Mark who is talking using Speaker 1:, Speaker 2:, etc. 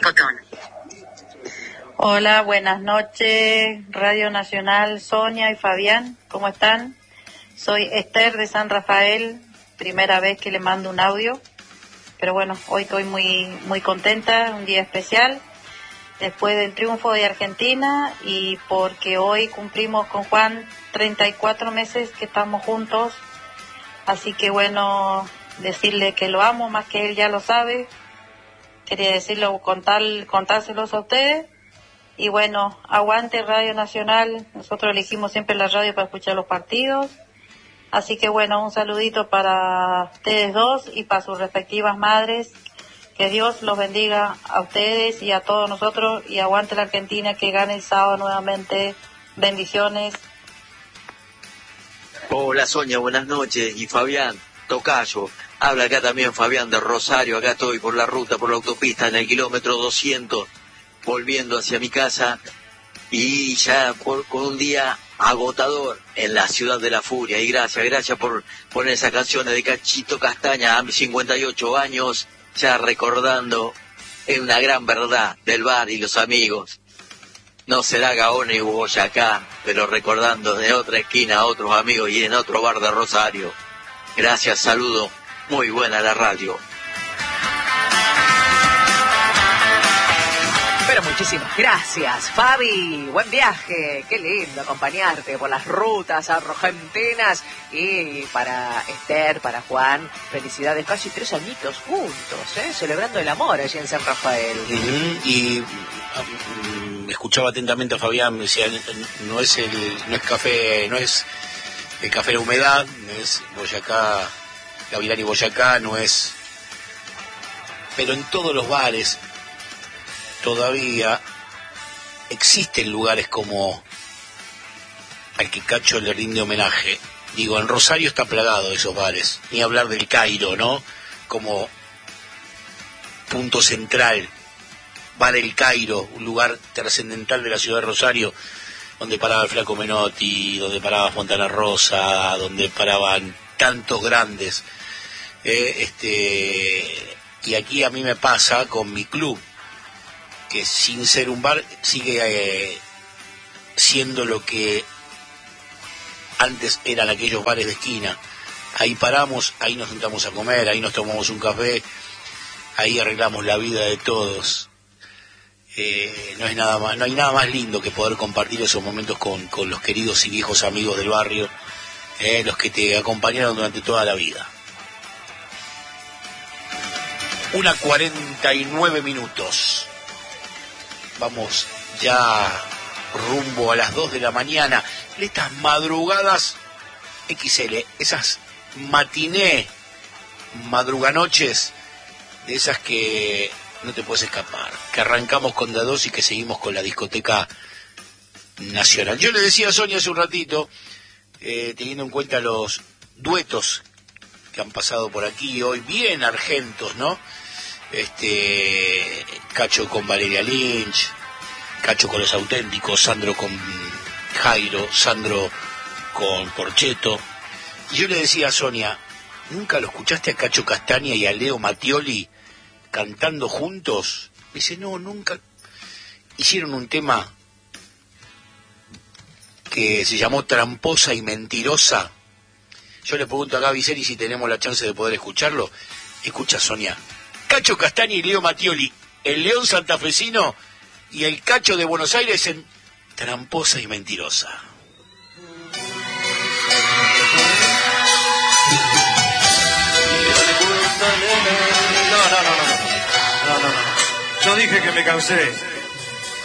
Speaker 1: Botón.
Speaker 2: Hola, buenas noches, Radio Nacional, Sonia y Fabián, ¿cómo están? Soy Esther de San Rafael, primera vez que le mando un audio, pero bueno, hoy estoy muy contenta, un día especial, después del triunfo de Argentina y porque hoy cumplimos con Juan 34 meses que estamos juntos, así que bueno, decirle que lo amo más que él ya lo sabe, quería decirlo, contárselos a ustedes. Y bueno, aguante Radio Nacional, nosotros elegimos siempre la radio para escuchar los partidos, así que bueno, un saludito para ustedes dos y para sus respectivas madres, que Dios los bendiga a ustedes y a todos nosotros, y aguante la Argentina, que gane el sábado nuevamente, bendiciones.
Speaker 3: Hola Sonia, buenas noches, y Fabián, tocayo, habla acá también Fabián de Rosario, acá estoy por la ruta, por la autopista, en el kilómetro 200, volviendo hacia mi casa y ya con un día agotador en la ciudad de la furia. Y gracias por poner esa canción de Cachito Castaña a mis 58 años, ya recordando una gran verdad del bar y los amigos. No será Gaona y Boyacá, pero recordando de otra esquina a otros amigos y en otro bar de Rosario. Gracias, saludo, muy buena la radio.
Speaker 4: Pero muchísimas gracias, Fabi. Buen viaje. Qué lindo acompañarte por las rutas argentinas. Y para Esther, para Juan, felicidades. Casi 3 añitos juntos, celebrando el amor allí en San Rafael.
Speaker 5: Y escuchaba atentamente a Fabián, me decía, no es café, no es el café La Humedad, no es Boyacá, Gavilán y Boyacá, no es... Pero en todos los bares todavía existen lugares como al que Cacho le rinde homenaje. Digo, en Rosario está plagado de esos bares, ni hablar del Cairo, ¿no? Como punto central, Bar El Cairo, un lugar trascendental de la ciudad de Rosario, donde paraba el Flaco Menotti, donde paraba Fontana Rosa, donde paraban tantos grandes. Y aquí a mí me pasa con mi club, que sin ser un bar sigue siendo lo que antes eran aquellos bares de esquina. Ahí paramos, ahí nos sentamos a comer, ahí nos tomamos un café, ahí arreglamos la vida de todos. No hay nada más lindo que poder compartir esos momentos con los queridos y viejos amigos del barrio, los que te acompañaron durante toda la vida. 1:49. Vamos ya rumbo a las 2 de la mañana. Estas madrugadas XL, esas matiné, madruganoches, de esas que no te puedes escapar, que arrancamos con D2 y que seguimos con la discoteca nacional. Yo le decía a Sonia hace un ratito, teniendo en cuenta los duetos que han pasado por aquí hoy, bien argentos, ¿no? Cacho con Valeria Lynch, Cacho con Los Auténticos, Sandro con Jairo, Sandro con Porcheto. Y yo le decía a Sonia, ¿nunca lo escuchaste a Cacho Castaña y a Leo Mattioli cantando juntos? Me dice, no, nunca. Hicieron un tema que se llamó Tramposa y Mentirosa. Yo le pregunto a Gaby Seri si tenemos la chance de poder escucharlo. Escucha, Sonia. Cacho Castaña y Leo Mattioli, el León santafesino y el Cacho de Buenos Aires en Tramposa y Mentirosa.
Speaker 6: No. Yo dije que me cansé.